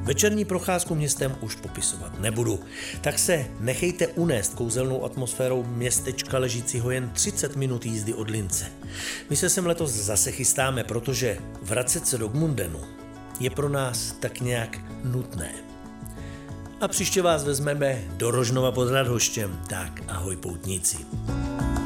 Večerní procházku městem už popisovat nebudu, tak se nechejte unést kouzelnou atmosférou městečka ležícího jen 30 minut jízdy od Lince. My se sem letos zase chystáme, protože vracet se do Gmundenu je pro nás tak nějak nutné. A příště vás vezmeme do Rožnova pod Radhoštěm, tak ahoj poutníci.